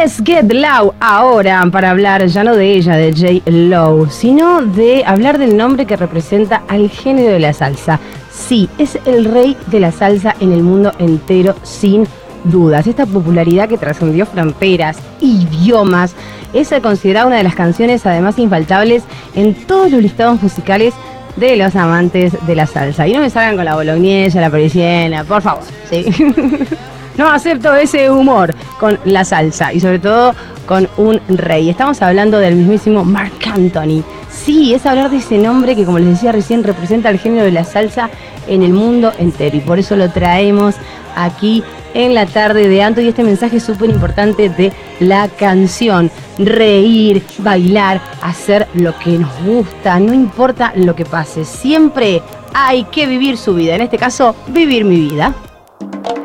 Let's Get Loud ahora para hablar ya no de ella, de J-Lo, sino de hablar del nombre que representa al género de la salsa. Sí, es el rey de la salsa en el mundo entero, sin dudas. Esta popularidad que trascendió fronteras, idiomas, es considerada una de las canciones además infaltables en todos los listados musicales de los amantes de la salsa. Y no me salgan con la bolognesa, la parisiena, por favor, ¿sí? No acepto ese humor con la salsa y sobre todo con un rey. Estamos hablando del mismísimo Marc Anthony. Sí, es hablar de ese nombre que, como les decía recién, representa el género de la salsa en el mundo entero. Y por eso lo traemos aquí en la tarde de Anto. Y este mensaje súper importante de la canción. Reír, bailar, hacer lo que nos gusta, no importa lo que pase. Siempre hay que vivir su vida. En este caso, vivir mi vida.